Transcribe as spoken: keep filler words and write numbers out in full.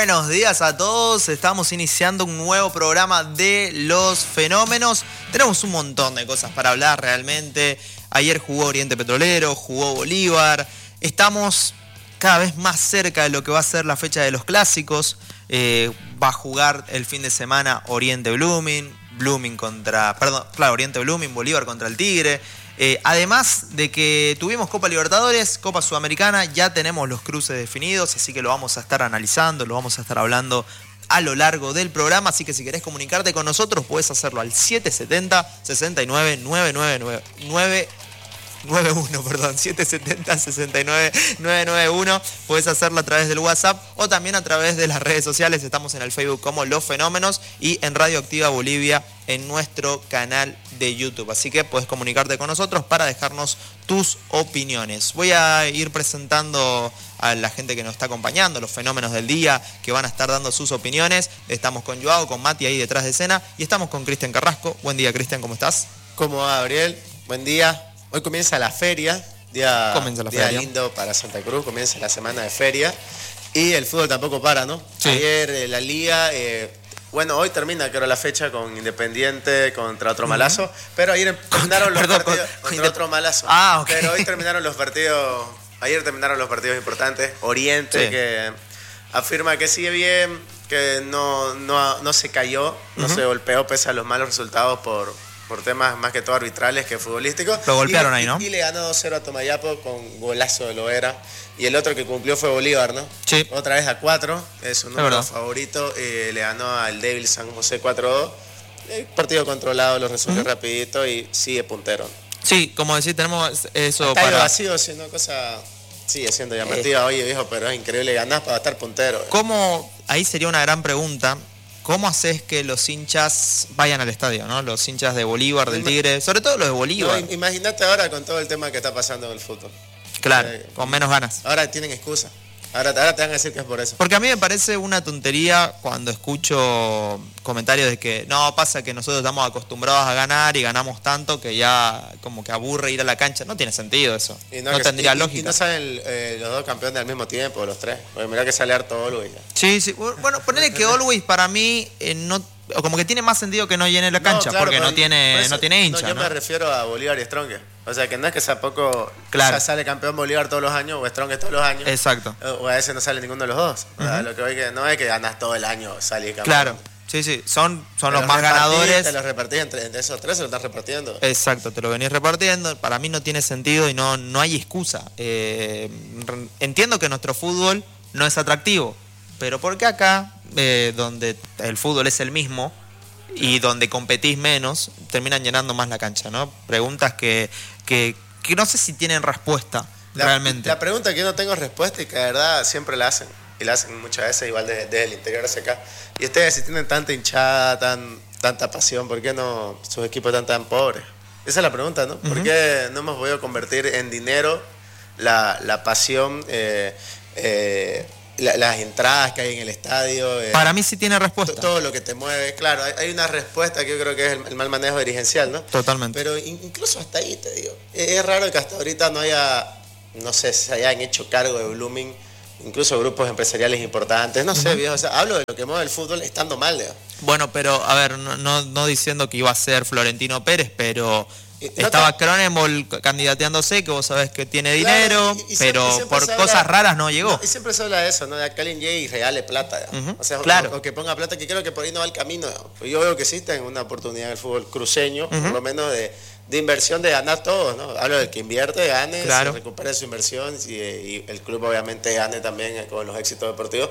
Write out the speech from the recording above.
buenos días a todos. Estamos iniciando un nuevo programa de Los Fenómenos. Tenemos un montón de cosas para hablar realmente. Ayer jugó Oriente Petrolero, jugó Bolívar. Estamos cada vez más cerca de lo que va a ser la fecha de los clásicos. Eh, va a jugar el fin de semana Oriente Blooming, Blooming contra, perdón, claro, Oriente Blooming, Bolívar contra el Tigre. Eh, además de que tuvimos Copa Libertadores, Copa Sudamericana, ya tenemos los cruces definidos, así que lo vamos a estar analizando, lo vamos a estar hablando a lo largo del programa, así que si querés comunicarte con nosotros puedes hacerlo al siete setenta, sesenta y nueve, novecientos noventa y nueve, nueve uno, perdón, siete setenta, sesenta y nueve, novecientos noventa y uno. Puedes hacerlo a través del WhatsApp o también a través de las redes sociales. Estamos en el Facebook como Los Fenómenos y en Radio Activa Bolivia en nuestro canal de YouTube. Así que puedes comunicarte con nosotros para dejarnos tus opiniones. Voy a ir presentando a la gente que nos está acompañando, los fenómenos del día que van a estar dando sus opiniones. Estamos con Joao, con Mati ahí detrás de escena y estamos con Cristian Carrasco. Buen día, Cristian, ¿cómo estás? ¿Cómo va, Gabriel? Buen día. Hoy comienza la feria, día, comienza la día feria. lindo para Santa Cruz, comienza la semana de feria y el fútbol tampoco para, ¿no? Sí. Ayer eh, la liga, eh, bueno, hoy termina creo la fecha con Independiente contra otro malazo, uh-huh. pero ayer terminaron los Perdón, partidos con, contra con otro malazo, ah, okay. pero hoy terminaron los partidos, ayer terminaron los partidos importantes, Oriente sí. que afirma que sigue bien, que no, no, no se cayó, no uh-huh. se golpeó pese a los malos resultados por... por temas más que todo arbitrales que futbolísticos. Lo golpearon y, ahí, ¿no? Y, y le ganó dos cero a Tomayapo con golazo de Loera. Y el otro que cumplió fue Bolívar, ¿no? Sí. Otra vez a cuatro, es su número favorito. Eh, le ganó al Débil San José cuatro dos. El partido controlado, lo resolvió uh-huh. rapidito y sigue puntero. Sí, como decís, tenemos eso Está para... vacío, siendo cosa... Sigue siendo llamativa. Eh. Oye, viejo, pero es increíble, ganás para estar puntero. ¿Cómo? Ahí sería una gran pregunta. ¿Cómo haces que los hinchas vayan al estadio, ¿no? Los hinchas de Bolívar, del Tigre, sobre todo los de Bolívar. No, imagínate ahora con todo el tema que está pasando en el fútbol. Claro, eh, con menos ganas. Ahora tienen excusa. Ahora, ahora te van a decir que es por eso. Porque a mí me parece una tontería cuando escucho comentarios de que no, pasa que nosotros estamos acostumbrados a ganar y ganamos tanto que ya como que aburre ir a la cancha. No tiene sentido eso. Y no no que, tendría y, lógica. Y no salen eh, los dos campeones al mismo tiempo, los tres. Porque mirá que sale harto Always. Sí, sí. Bueno, ponele que Always para mí eh, no... O como que tiene más sentido que no llene la cancha, no, claro, porque no tiene, eso, no tiene hincha. No, yo ¿no? me refiero a Bolívar y Strong. O sea, que no es que sea poco, claro. o sea, sale campeón Bolívar todos los años o Strong todos los años. Exacto. O a veces no sale ninguno de los dos. Uh-huh. O sea, lo que hoy que no es que ganas todo el año, salir campeón. Claro, sí, sí, son, son los, los más ganadores. Te los repartís entre, entre esos tres, se los estás repartiendo. Exacto, te lo venís repartiendo. Para mí no tiene sentido y no, no hay excusa. Eh, entiendo que nuestro fútbol no es atractivo, pero porque acá, eh, donde el fútbol es el mismo, y donde competís menos, terminan llenando más la cancha, ¿no? Preguntas que, que, que no sé si tienen respuesta la, realmente. La pregunta que yo no tengo respuesta y que de verdad siempre la hacen, y la hacen muchas veces igual desde, desde el interior hacia acá. Y ustedes si tienen tanta hinchada, tan, tanta pasión, ¿por qué no sus equipos están tan pobres? Esa es la pregunta, ¿no? ¿Por uh-huh. qué no hemos podido convertir en dinero la, la pasión, eh, eh, La, las entradas que hay en el estadio? Eh, Para mí sí tiene respuesta. Todo lo que te mueve. Claro, hay, hay una respuesta que yo creo que es el, el mal manejo dirigencial, ¿no? Totalmente. Pero in, incluso hasta ahí, te digo. Es, es raro que hasta ahorita no haya, no sé, se hayan hecho cargo de Blooming, incluso grupos empresariales importantes. No uh-huh. sé, viejo. O sea, hablo de lo que mueve el fútbol estando mal, ¿no? Bueno, pero, a ver, no, no, no diciendo que iba a ser Florentino Pérez, pero... No Estaba te... Cronenbol candidateándose, que vos sabés que tiene dinero, claro, y, y pero siempre, siempre por habla, cosas raras no llegó. No, y siempre se habla de eso, ¿no? De que alguien llegue y regale plata. Uh-huh. O sea, claro. o, o que ponga plata, que creo que por ahí no va el camino. Pues yo veo que existe una oportunidad en el fútbol cruceño, uh-huh. por lo menos de, de inversión, de ganar todo, ¿no? Hablo del que invierte, gane, claro. se recupere su inversión y, y el club obviamente gane también con los éxitos deportivos.